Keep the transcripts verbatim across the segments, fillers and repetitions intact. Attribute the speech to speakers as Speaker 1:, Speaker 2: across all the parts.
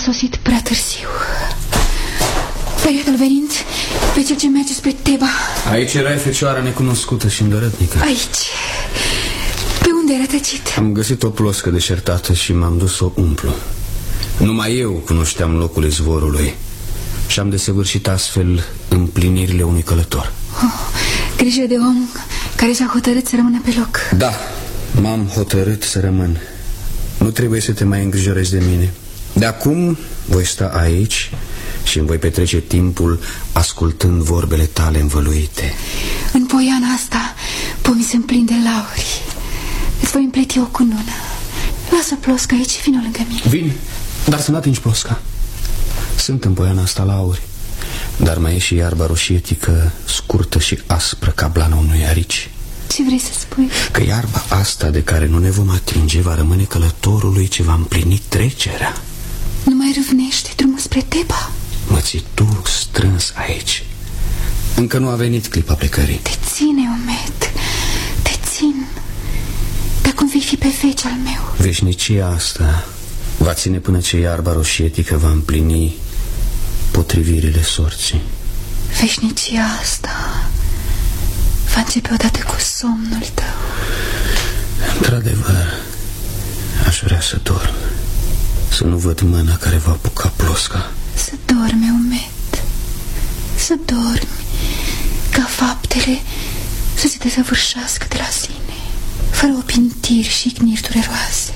Speaker 1: sosit prea târziu. Dar iată-l venind pe cel ce merge spre Teba.
Speaker 2: Aici erai, fecioara necunoscută și îndărătnică.
Speaker 1: Aici. Pe unde ai rătăcit?
Speaker 2: Am găsit o ploscă deșertată și m-am dus să o umplu. Numai eu cunoșteam locul izvorului și am desăvârșit astfel împlinirile unui călător.
Speaker 1: Oh, grijă de om care s-a hotărât să rămână pe loc.
Speaker 2: Da, m-am hotărât să rămân. Nu trebuie să te mai îngrijorezi de mine. De acum voi sta aici și îmi voi petrece timpul ascultând vorbele tale învăluite.
Speaker 1: În poiana asta pomii sunt plini de lauri. Îți voi împleti o cunună. Lasă plosca aici și vină lângă mine.
Speaker 2: Vin, dar să n-atingi plosca. Sunt în poiana asta lauri, dar mai e și iarba roșietică, scurtă și aspră ca blana unui arici.
Speaker 1: Ce vrei să spui?
Speaker 2: Că iarba asta de care nu ne vom atinge va rămâne călătorului ce va împlini trecerea.
Speaker 1: Nu mai râvnește drumul spre Teba?
Speaker 2: Mă ții tu strâns aici. Încă nu a venit clipa plecării.
Speaker 1: Te ține, Omed, te țin. Dar cum vei fi pe veci al meu?
Speaker 2: Veșnicia asta va ține până ce iarba roșietică va împlini potrivirile sorții.
Speaker 1: Veșnicia asta va începe odată cu somnul tău.
Speaker 2: Într-adevăr, aș vrea să dorm, să nu văd mâna care va apuca plosca.
Speaker 1: Să dormi, Omed, să dormi, ca faptele să se desăvârșească de la sine, fără opintiri și gniri dureroase.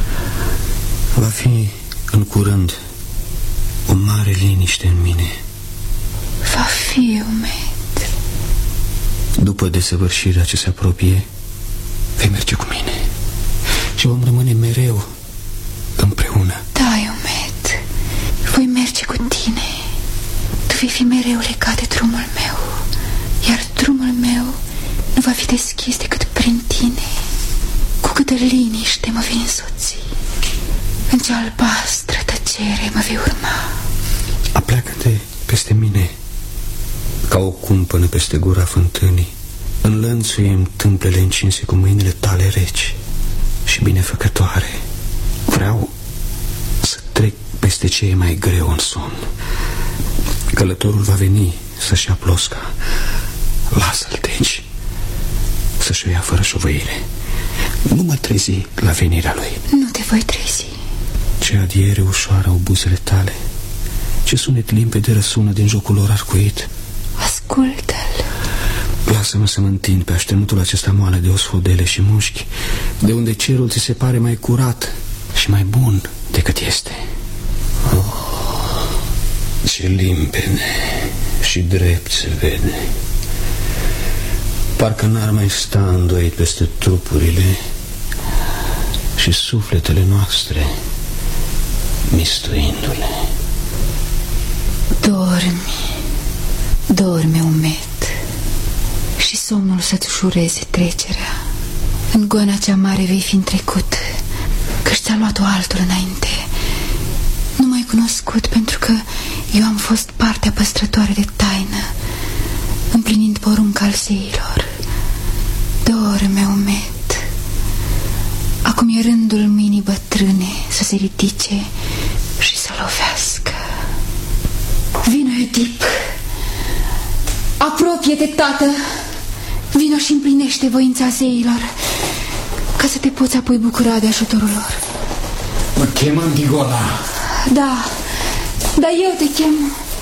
Speaker 2: Va fi în curând o mare liniște în mine.
Speaker 1: Va fi, Omed.
Speaker 2: După desăvârșirea ce se apropie, vei merge cu mine și vom rămâne mereu împreună.
Speaker 1: Da, Omed, voi merge cu tine. Tu vei fi mereu legat de drumul meu, iar drumul meu nu va fi deschis decât prin tine. Cu câtă liniște mă vei însoți, în ce albastră tăcere mă vei urma.
Speaker 2: Apleacă-te peste mine ca o cumpănă peste gura fântânii. Înlănțuie-mi tâmplele încinse cu mâinile tale reci și binefăcătoare. Vreau să trec peste ce e mai greu în somn. Călătorul va veni să-și ia plosca. Lasă-l deci să-și o ia fără șovăire. Nu mă trezi la venirea lui.
Speaker 1: Nu te voi trezi.
Speaker 2: Ce adiere ușoară au buzele tale. Ce sunet limpede răsună din jocul lor arcuit.
Speaker 1: Ascultă-l.
Speaker 2: Lasă-mă să mă întind pe așternutul acesta moale de osfodele și mușchi, de unde cerul ți se pare mai curat și mai bun decât este. Oh, ce limpede și drept se vede. Parcă n-ar mai sta îndoit peste trupurile și sufletele noastre, mistuindu-le.
Speaker 1: Dormi, dormi, Omed, și somnul să-ți ușureze trecerea. În goana cea mare vei fi întrecut, că-și ți-a luat-o altul înainte. Nu m-ai cunoscut pentru că eu am fost partea păstrătoare de taină, împlinind porunca al zeilor. Dorme, Omed. Acum e rândul mâinii bătrâne să se ridice și să lovească. Vino, Oedip. Apropie-te, tată. Vino și împlinește voința zeilor, ca să te poți apoi bucura de ajutorul lor.
Speaker 3: Mă chem Antigona.
Speaker 1: Da, dar eu te chem.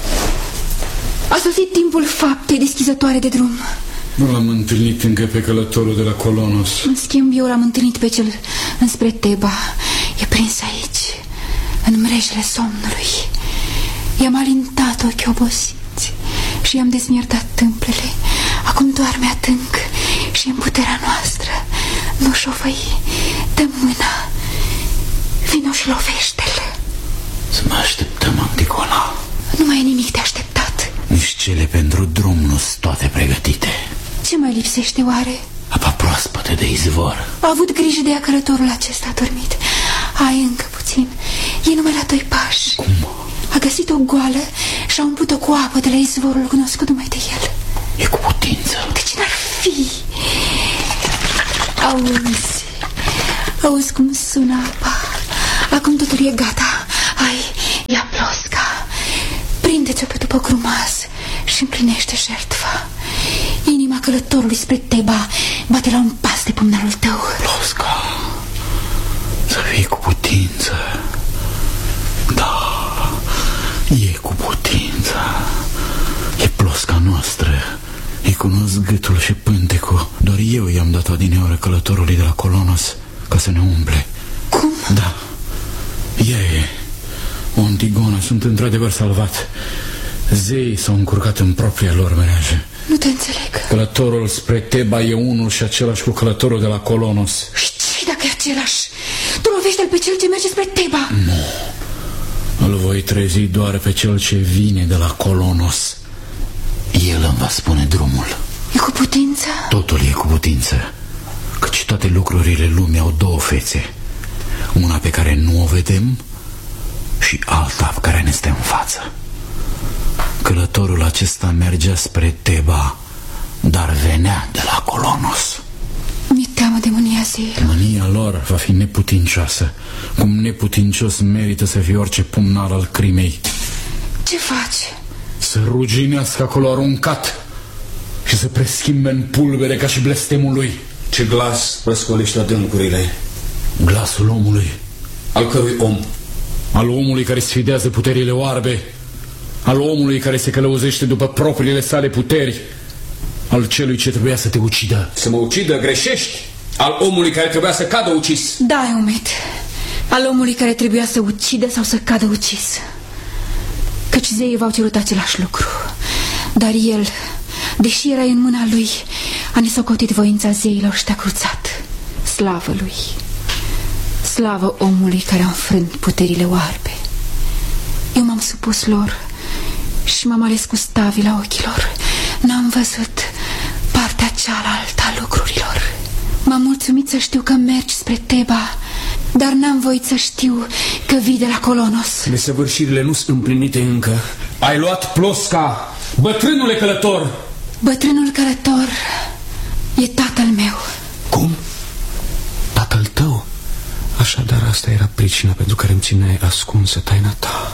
Speaker 1: A sosit timpul faptei deschizătoare de drum.
Speaker 3: Nu l-am întâlnit încă pe călătorul de la Colonos.
Speaker 1: În schimb, eu l-am întâlnit pe cel înspre Teba. E prins aici, în mrejele somnului. I-am alintat ochii obosiți și i-am dezmierdat tâmplele. Acum doarme adânc și în puterea noastră. Nu șovăi, dă mâna. Vino și lovește-l.
Speaker 3: Să mă așteptăm, Antigona.
Speaker 1: Nu mai e nimic de așteptat.
Speaker 3: Nici cele pentru drum nu-s toate pregătite.
Speaker 1: Ce mai lipsește oare?
Speaker 3: Apa proaspătă de izvor.
Speaker 1: A avut grijă de ea călătorul acesta dormit. Hai încă puțin. E numai la doi pași.
Speaker 3: Cum?
Speaker 1: A găsit o goală și a umplut-o cu apă de la izvorul cunoscut numai de el.
Speaker 3: E cu putință.
Speaker 1: De ce n-ar fi? Auzi, auzi cum sună apa. Acum totul e gata. Hai, ia foc rămas și împlinește jertfa. Inima călătorului spre Teba bate la un pas de pumnalul tău.
Speaker 3: Plosca, să fii cu putință. Da, e cu putință. E Plosca noastră. Îi cunosc gâtul și pântecul. Doar eu i-am dat adineaură călătorului de la Colonos ca să ne umple.
Speaker 1: Cum?
Speaker 3: Da, ea e. O Antigona, sunt într-adevăr salvat. Zeii s-au încurcat în propria lor mereajă.
Speaker 1: Nu te înțeleg.
Speaker 3: Călătorul spre Teba e unul și același cu călătorul de la Colonos.
Speaker 1: Și ce dacă e același? Tu lovește-l pe cel ce merge spre Teba.
Speaker 3: Nu, îl voi trezi doar pe cel ce vine de la Colonos. El îmi va spune drumul.
Speaker 1: E cu putință?
Speaker 3: Totul e cu putință, căci toate lucrurile lumii au două fețe. Una pe care nu o vedem și alta care ne stă în față. Călătorul acesta mergea spre Teba, dar venea de la Colonos.
Speaker 1: Mi-e teamă de mânia zeilor.
Speaker 3: Mânia lor va fi neputincioasă, cum neputincios merită să fie orice pumnar al crimei.
Speaker 1: Ce faci?
Speaker 3: Să ruginească acolo aruncat și să preschimbe în pulbere ca și blestemul lui.
Speaker 2: Ce glas răscolește adâncurile?
Speaker 3: Glasul omului.
Speaker 2: Al cărui om?
Speaker 3: Al omului care sfidează puterile oarbe, al omului care se călăuzește după propriile sale puteri, al celui ce trebuia să te ucidă.
Speaker 2: Să mă ucidă, greșești? Al omului care trebuia să cadă ucis.
Speaker 1: Da, Eumet. Al omului care trebuia să ucidă sau să cadă ucis. Căci zeii v-au cerut același lucru. Dar el, deși era în mâna lui, a nesocotit voința zeilor și te-a cruțat. Slavă lui! Slavă omului care a înfrânt puterile oarbe. Eu m-am supus lor și m-am ales cu stavii la ochii lor. N-am văzut partea cealaltă a lucrurilor. M-am mulțumit să știu că mergi spre Teba, dar n-am voit să știu că vii de la Colonos.
Speaker 2: Desăvârșirile nu sunt împlinite încă.
Speaker 3: Ai luat Plosca, bătrânule călător.
Speaker 1: Bătrânul călător e tatăl meu.
Speaker 2: Cum? Tatăl tău? Așadar asta era pricina pentru care îmi țineai ascunsă taina ta.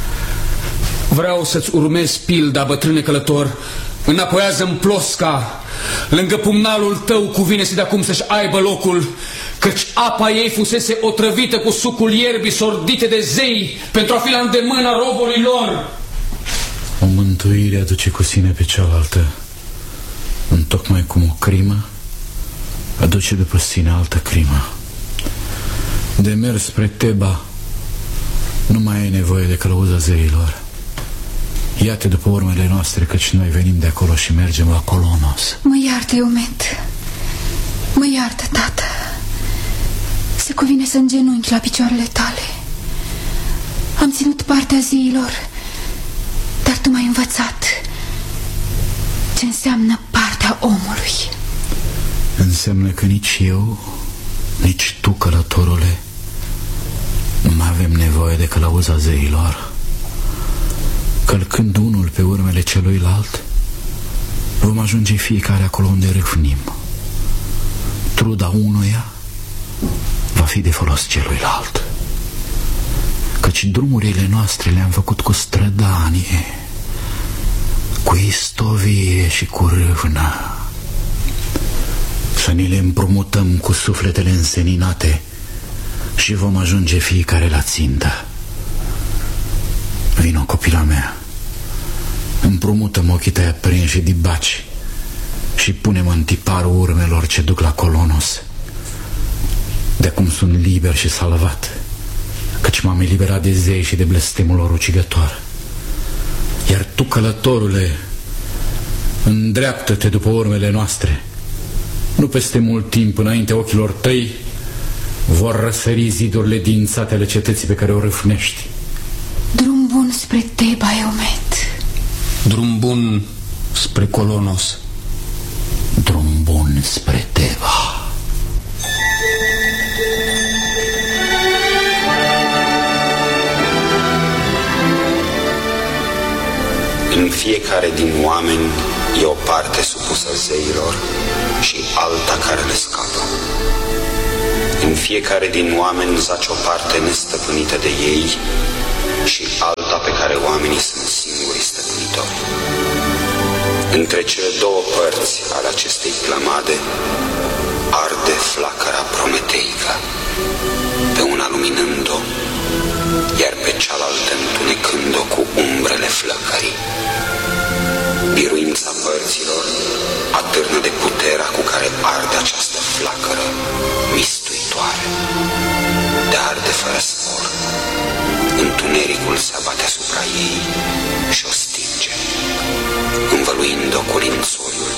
Speaker 2: Vreau să-ți urmez pilda, bătrâne călător. Înapoiază-mi Plosca. Lângă pumnalul tău cuvine să de acum să-și aibă locul, căci apa ei fusese otrăvită cu sucul ierbii sordite de zei pentru a fi la îndemâna robului lor.
Speaker 3: O mântuire aduce cu sine pe cealaltă, întocmai cum o crimă aduce după sine altă crimă. De mers spre Teba nu mai ai nevoie de călăuza zeilor. Ia-te după urmele noastre, căci noi venim de acolo și mergem la Colonos.
Speaker 1: Mă iartă, Eumet. Mă iartă, tată. Se cuvine să îngenunchi la picioarele tale. Am ținut partea zeilor, dar tu m-ai învățat ce înseamnă partea omului.
Speaker 3: Înseamnă că nici eu, nici tu, călătorule, nu mai avem nevoie de călăuza zeilor. Călcând unul pe urmele celuilalt, vom ajunge fiecare acolo unde râfnim. Truda unuia va fi de folos celuilalt, căci drumurile noastre le-am făcut cu strădanie, cu istovie și cu râvnă. Să ni le împrumutăm cu sufletele înseninate și vom ajunge fiecare la țintă. Vino, copila mea, împrumută-mă ochii tăi aprinși de baci și pune-mă în tiparul urmelor ce duc la Colonos. De acum sunt liber și salvat, căci m-am eliberat de zei și de blestemul lor ucigător. Iar tu, călătorule, îndreaptă-te după urmele noastre. Nu peste mult timp înainte ochilor tăi vor răsări zidurile dințate ale cetății pe care o râfnești.
Speaker 1: Drum bun spre Teba, Eumet.
Speaker 2: Drum bun spre Colonos.
Speaker 3: Drum bun spre Teba.
Speaker 4: În fiecare din oameni e o parte supusă zeilor și alta care le scapă. În fiecare din oameni zace o parte nestăpânită de ei și alta pe care oamenii sunt singuri stăpânitori. biruitori. Între cele două părți ale acestei plămade arde flacăra prometeică, pe una luminând-o, iar pe cealaltă întunecând-o cu umbrele flăcării. Biruința părților atârnă de puterea cu care arde această flacără mistuitoare. De arde fără spor, întunericul se abate asupra ei